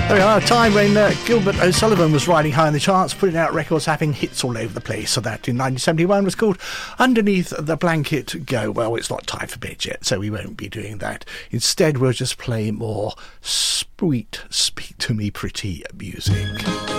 There we are, a time when Gilbert O'Sullivan was riding high in the charts, putting out records, having hits all over the place. So that in 1971 was called Underneath the Blanket Go. Well, it's not time for bed yet, so we won't be doing that. Instead, we'll just play more sweet, speak to me pretty music.